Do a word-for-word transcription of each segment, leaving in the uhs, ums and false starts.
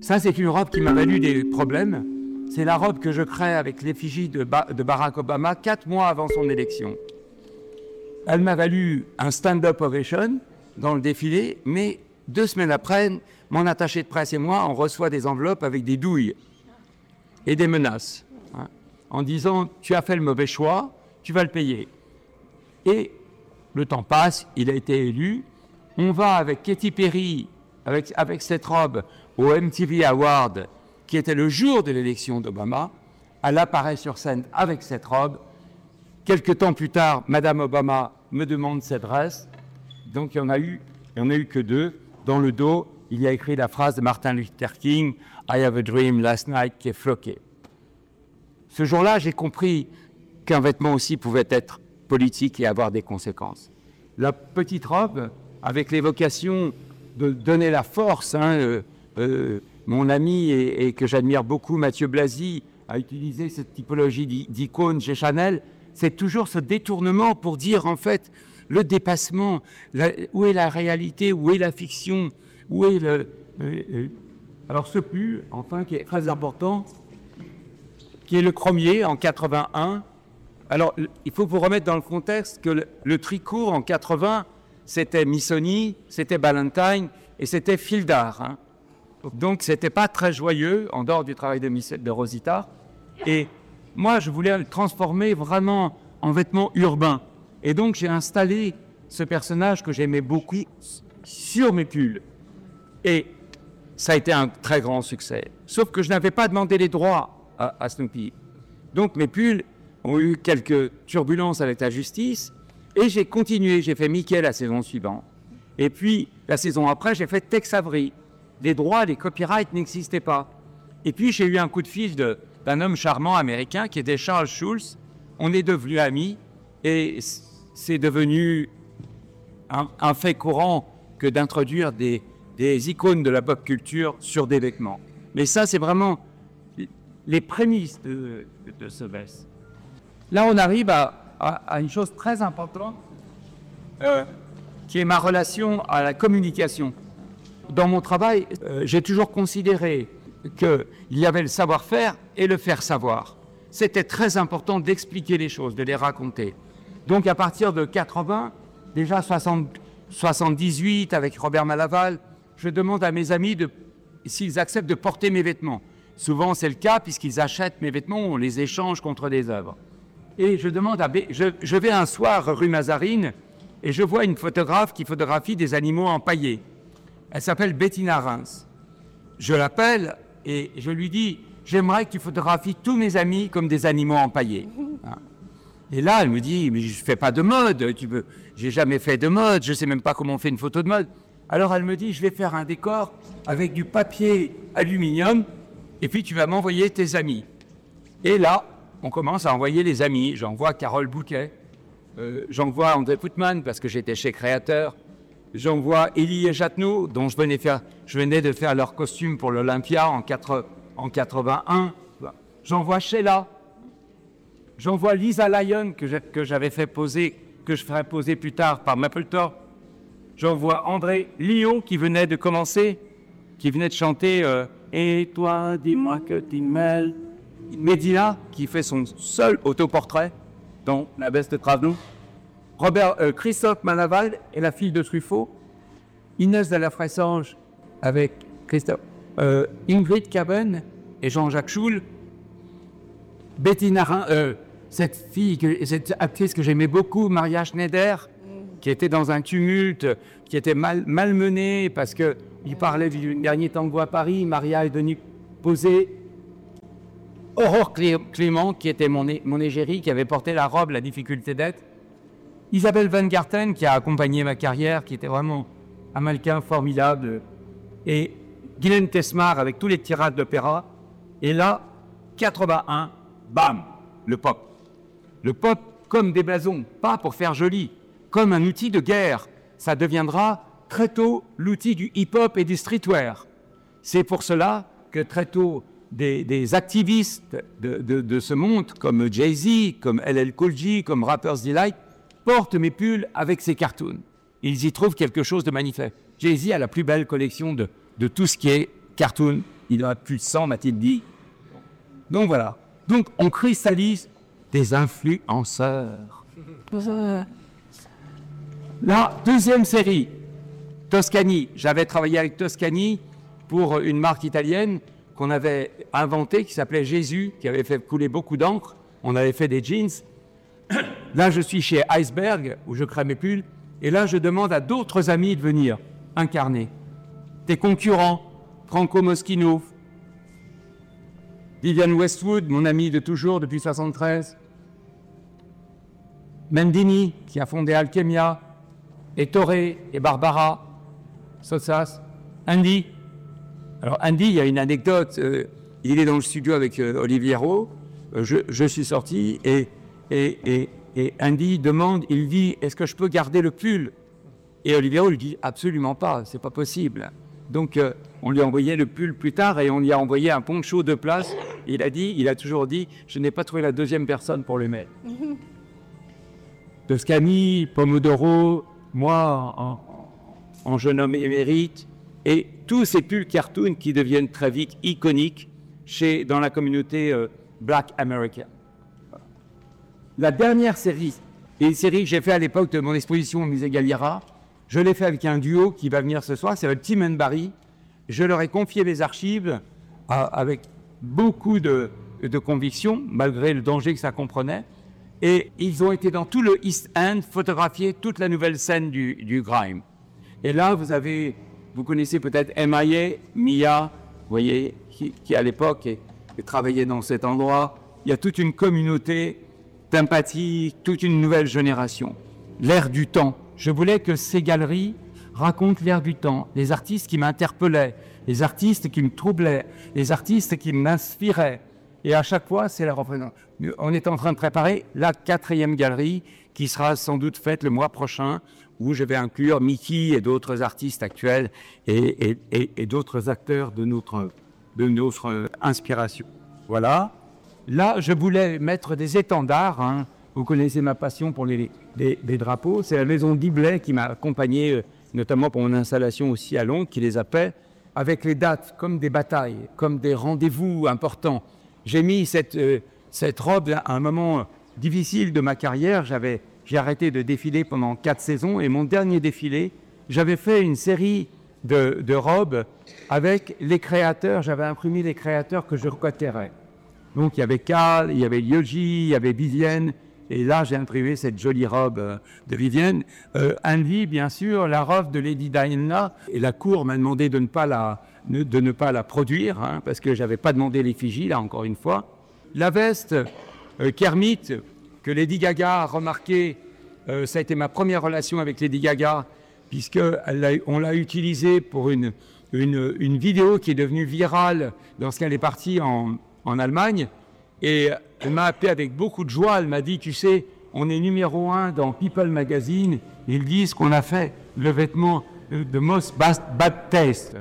Ça, c'est une robe qui m'a valu des problèmes. C'est la robe que je crée avec l'effigie de, ba- de Barack Obama quatre mois avant son élection. Elle m'a valu un stand-up ovation dans le défilé, mais deux semaines après, mon attaché de presse et moi, on reçoit des enveloppes avec des douilles et des menaces, hein, en disant « tu as fait le mauvais choix, tu vas le payer ». Et le temps passe, il a été élu. On va avec Katy Perry, avec, avec cette robe, au M T V Award, qui était le jour de l'élection d'Obama. Elle apparaît sur scène avec cette robe. Quelque temps plus tard, Madame Obama me demande cette dress. Donc il y en a eu, il y en a eu que deux. Dans le dos, il y a écrit la phrase de Martin Luther King, « I have a dream last night » qui est floquée. Ce jour-là, j'ai compris qu'un vêtement aussi pouvait être politique et avoir des conséquences. La petite robe, avec l'évocation de donner la force, hein, euh, euh, mon ami et, et que j'admire beaucoup, Mathieu Blasi, a utilisé cette typologie d'icône chez Chanel. C'est toujours ce détournement pour dire en fait le dépassement, la, où est la réalité, où est la fiction, où est le... Euh, euh, alors ce pull, enfin, qui est très important, qui est le Chromier en quatre-vingt-un. Alors, il faut vous remettre dans le contexte que le, le tricot en quatre-vingts, c'était Missoni, c'était Ballantine et c'était Fildar. Hein. Donc, c'était pas très joyeux, en dehors du travail de, de Rosita. Et moi, je voulais le transformer vraiment en vêtements urbains. Et donc, j'ai installé ce personnage que j'aimais beaucoup sur mes pulls. Et ça a été un très grand succès. Sauf que je n'avais pas demandé les droits à, à Snoopy. Donc, mes pulls ont eu quelques turbulences avec la justice, et j'ai continué, j'ai fait Mickey la saison suivante. Et puis, la saison après, j'ai fait Tex Avery. Les droits, les copyrights n'existaient pas. Et puis, j'ai eu un coup de fil de, d'un homme charmant américain qui était Charles Schulz. On est devenus amis, et c'est devenu un, un fait courant que d'introduire des, des icônes de la pop culture sur des vêtements. Mais ça, c'est vraiment les prémices de, de ce veste. Là, on arrive à, à, à une chose très importante, euh, qui est ma relation à la communication. Dans mon travail, euh, j'ai toujours considéré qu'il y avait le savoir-faire et le faire savoir. C'était très important d'expliquer les choses, de les raconter. Donc, à partir de quatre-vingts, déjà soixante, soixante-dix-huit, avec Robert Malaval, je demande à mes amis de, s'ils acceptent de porter mes vêtements. Souvent, c'est le cas, puisqu'ils achètent mes vêtements, on les échange contre des œuvres. Et je demande à... B... Je, je vais un soir rue Mazarine et je vois une photographe qui photographie des animaux empaillés. Elle s'appelle Bettina Reims. Je l'appelle et je lui dis « J'aimerais que tu photographies tous mes amis comme des animaux empaillés. » Et là, elle me dit « Mais je ne fais pas de mode, tu veux... j'ai jamais fait de mode, je ne sais même pas comment on fait une photo de mode. » Alors elle me dit « Je vais faire un décor avec du papier aluminium et puis tu vas m'envoyer tes amis. » Et là, on commence à envoyer les amis. J'envoie Carole Bouquet, euh, j'envoie André Putman parce que j'étais chez Créateur, j'envoie Élie et Jatteneau, dont je venais, faire, je venais de faire leur costume pour l'Olympia en, en quatre-vingt-un. J'envoie Sheila, j'envoie Lisa Lyon que j'avais fait poser, que je ferai poser plus tard par Mapplethorpe. J'envoie André Lyon qui venait de commencer, qui venait de chanter euh, « Et toi, dis-moi que tu m'aimes ». Medina, qui fait son seul autoportrait dans La Beste de Travnou. Robert, euh, Christophe Manaval et la fille de Truffaut. Inès de la Fressange avec Christophe. Euh, Ingrid Caben et Jean-Jacques Schul. Bettina Reims, euh, cette fille, que, cette actrice que j'aimais beaucoup, Maria Schneider, qui était dans un tumulte, qui était mal, malmenée parce qu'il parlait du dernier tango à Paris. Maria est venue poser. Aurore Clément, qui était mon, é mon égérie, qui avait porté la robe La difficulté d'être. Isabelle Van Garten, qui a accompagné ma carrière, qui était vraiment un mannequin formidable. Et Guylaine Tesmar, avec tous les tirades d'opéra. Et là, quatre-vingt-un, bam, le pop. Le pop comme des blasons, pas pour faire joli, comme un outil de guerre. Ça deviendra très tôt l'outil du hip-hop et du streetwear. C'est pour cela que très tôt, Des, des activistes de, de, de ce monde, comme Jay-Z, comme L L Cool J, comme Rapper's Delight, portent mes pulls avec ces cartoons. Ils y trouvent quelque chose de magnifique. Jay-Z a la plus belle collection de, de tout ce qui est cartoon il n'aura plus de sang, m'a-t-il dit. Donc voilà. Donc on cristallise des influenceurs. La deuxième série, Toscani. J'avais travaillé avec Toscani pour une marque italienne qu'on avait inventée, qui s'appelait Jésus, qui avait fait couler beaucoup d'encre. On avait fait des jeans. Là, je suis chez Iceberg, où je crée mes pulls. Et là, je demande à d'autres amis de venir incarner. Des concurrents, Franco Moschino, Vivienne Westwood, mon ami de toujours depuis soixante-treize, Mendini, qui a fondé Alchemia, et Toré, et Barbara, Sotsas, Andy. Alors Andy, il y a une anecdote, euh, il est dans le studio avec euh, Oliviero, euh, je, je suis sorti, et, et, et, et Andy demande, il dit, est-ce que je peux garder le pull? Et Oliviero lui dit, absolument pas, c'est pas possible. Donc euh, on lui a envoyé le pull plus tard, et on lui a envoyé un poncho de place, il a dit, il a toujours dit, je n'ai pas trouvé la deuxième personne pour le mettre. Toscani, Pomodoro, moi en, en jeune homme émérite, et tous ces pulls cartoon qui deviennent très vite iconiques chez, dans la communauté euh, Black American. La dernière série, et une série que j'ai fait à l'époque de mon exposition au musée Galliera, je l'ai fait avec un duo qui va venir ce soir, c'est le Tim and Barry. Je leur ai confié les archives à, avec beaucoup de, de conviction, malgré le danger que ça comprenait. Et ils ont été dans tout le East End, photographier toute la nouvelle scène du, du grime. Et là, vous avez, vous connaissez peut-être M I A, Mia, vous voyez, qui, qui à l'époque est, est travaillait dans cet endroit. Il y a toute une communauté d'empathie, toute une nouvelle génération. L'ère du temps. Je voulais que ces galeries racontent l'ère du temps, les artistes qui m'interpellaient, les artistes qui me troublaient, les artistes qui m'inspiraient. Et à chaque fois, c'est la représentation. On est en train de préparer la quatrième galerie qui sera sans doute faite le mois prochain, où je vais inclure Mickey et d'autres artistes actuels et, et, et, et d'autres acteurs de notre, de notre inspiration. Voilà. Là, je voulais mettre des étendards. Hein. Vous connaissez ma passion pour les, les, les drapeaux. C'est la maison Diblay qui m'a accompagné, notamment pour mon installation aussi à Londres, qui les a faits, avec les dates comme des batailles, comme des rendez-vous importants. J'ai mis cette, euh, cette robe à un moment difficile de ma carrière. J'avais, j'ai arrêté de défiler pendant quatre saisons et mon dernier défilé, j'avais fait une série de, de robes avec les créateurs. J'avais imprimé les créateurs que je requatérais. Donc il y avait Carl, il y avait Yoji, il y avait Vivienne. Et là, j'ai imprimé cette jolie robe euh, de Vivienne. Euh, Envy, bien sûr, la robe de Lady Diana. Et la cour m'a demandé de ne pas la, de ne pas la produire, hein, parce que je n'avais pas demandé l'effigie, là, encore une fois. La veste euh, Kermit, que Lady Gaga a remarqué, euh, ça a été ma première relation avec Lady Gaga, puisqu'on l'a utilisée pour une, une, une vidéo qui est devenue virale lorsqu'elle est partie en, en Allemagne. Et elle m'a appelé avec beaucoup de joie. Elle m'a dit, tu sais, on est numéro un dans People Magazine. Ils disent qu'on a fait le vêtement de Most Bad Taste.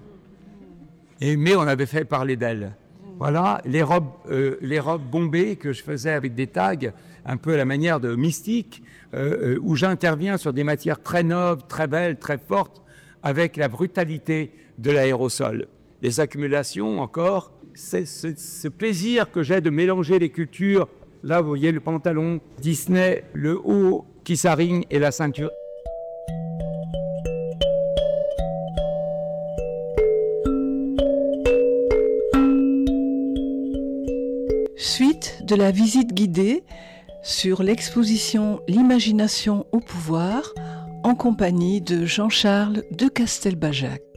Et, mais on avait fait parler d'elle. Voilà, les robes, euh, les robes bombées que je faisais avec des tags, un peu à la manière de Mystique, euh, où j'interviens sur des matières très nobles, très belles, très fortes, avec la brutalité de l'aérosol. Les accumulations encore, c'est ce, ce plaisir que j'ai de mélanger les cultures. Là, vous voyez le pantalon Disney, le haut qui s'arigne et la ceinture. Suite de la visite guidée sur l'exposition L'imagination au pouvoir en compagnie de Jean-Charles de Castelbajac.